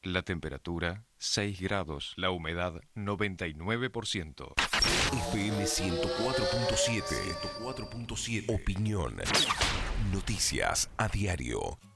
La temperatura 6 grados, la humedad 99%. FM 104.7. Opinión. Noticias a diario.